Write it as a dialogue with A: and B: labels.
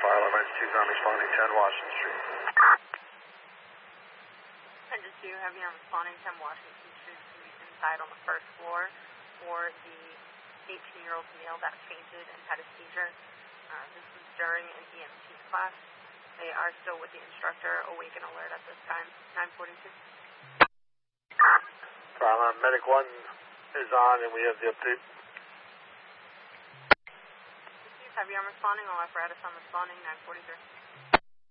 A: File emergencies on responding 10 Washington Street.
B: 10-2, heavy on responding 10 Washington Street. He's inside on the first floor for the 18-year-old male that fainted and had a seizure. This was during an EMT class. They are still with the instructor, awake and alert at this time, 9:42.
A: Medic 1 is on and we have the update.
B: Heavy on responding, all apparatus on responding, 9:43.